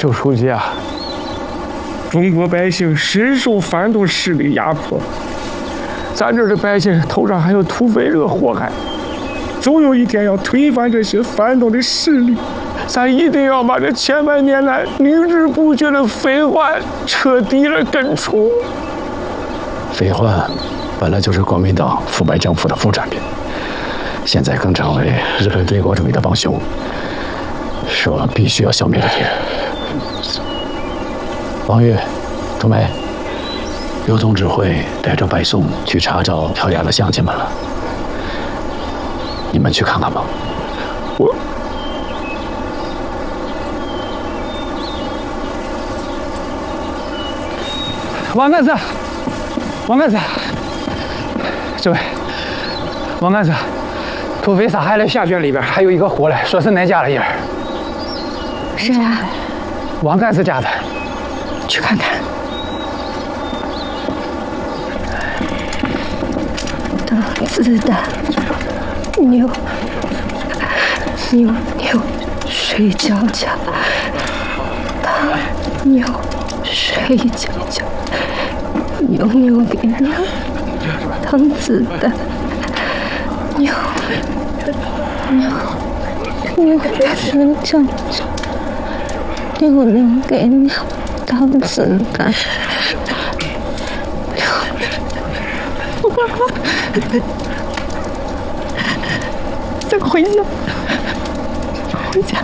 周书记啊，中国百姓深受反动势力压迫，咱这儿的百姓头上还有土匪这个祸害，总有一天要推翻这些反动的势力。咱一定要把这千百年来凝滞不绝的匪患彻底的根除。 匪患本来就是国民党腐败政府的副产品，现在更成为日本帝国主义的帮凶，是我们必须要消灭的敌人。王玉、涂梅，刘总指挥带着白宋去查找跳崖的乡亲们了，你们去看看吧。 王案子，王案子，这位，王案子，土匪杀害了下卷里边还有一个活的，说是恁家的人。 谁啊？ 王案子家的， 去看看。当子的牛，牛牛睡觉觉，当牛睡觉觉，牛牛给娘当子的牛牛牛睡觉觉，牛牛给娘当子的。再回呢？回家。